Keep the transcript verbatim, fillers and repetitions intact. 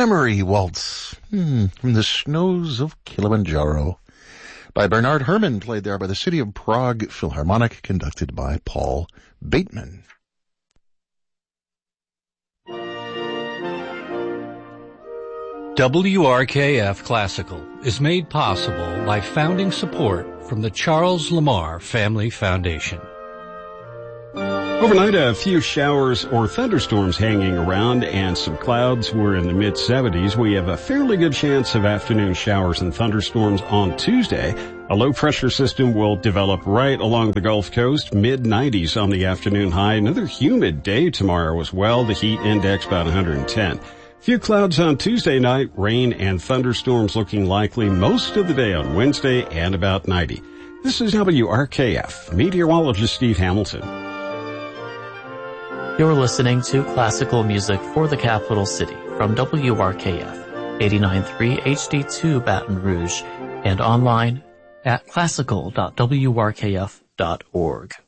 Memory Waltz hmm, from the snows of Kilimanjaro by Bernard Herrmann, played there by the City of Prague Philharmonic, conducted by Paul Bateman. W R K F Classical is made possible by founding support from the Charles Lamar Family Foundation. Overnight, a few showers or thunderstorms hanging around and some clouds. We're in the mid seventies. We have a fairly good chance of afternoon showers and thunderstorms on Tuesday. A low pressure system will develop right along the Gulf Coast, mid nineties on the afternoon high. Another humid day tomorrow as well. The heat index about one hundred ten. Few clouds on Tuesday night, rain and thunderstorms looking likely most of the day on Wednesday, and about ninety. This is W R K F, meteorologist Steve Hamilton. You're listening to classical music for the capital city from W R K F, eighty-nine point three H D two Baton Rouge, and online at classical dot w r k f dot org.